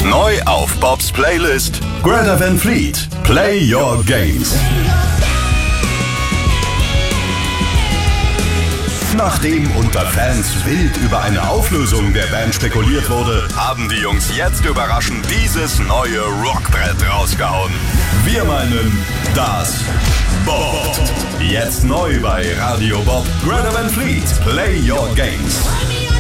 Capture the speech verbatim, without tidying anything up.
neu auf Bobs Playlist Greta Van Fleet, Play Your Games. Nachdem unter Fans wild über eine Auflösung der Band spekuliert wurde, haben die Jungs jetzt überraschend dieses neue Rockbrett rausgehauen. Wir meinen das Bob. Jetzt neu bei Radio Bob, Greta Van Fleet, Play Your Games.